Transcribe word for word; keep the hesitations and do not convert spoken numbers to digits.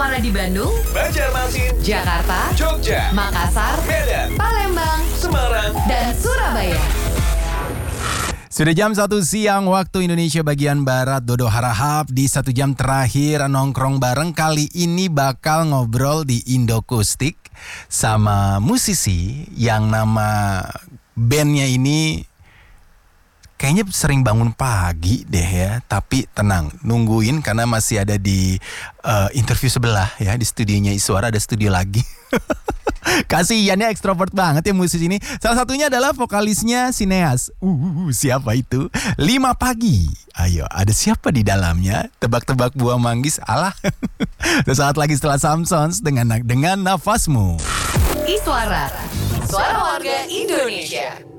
Iswara di Bandung, Banjarmasin, Jakarta, Jogja, Makassar, Medan, Palembang, Semarang, dan Surabaya. Sudah jam satu siang waktu Indonesia bagian Barat. Dodo harahap di satu jam terakhir nongkrong bareng. Kali ini bakal ngobrol di Indokustik sama musisi yang nama bandnya ini kayaknya sering bangun pagi deh ya. Tapi tenang, nungguin karena masih ada di uh, interview sebelah ya. Di studionya Iswara ada studio lagi. Kasihannya ekstrovert banget ya musisi ini. Salah satunya adalah vokalisnya Sineas. Uh, siapa itu? Lima pagi. Ayo, ada siapa di dalamnya? Tebak-tebak buah manggis. Alah. Sesaat lagi setelah Samsons dengan dengan nafasmu. Iswara, suara warga Indonesia.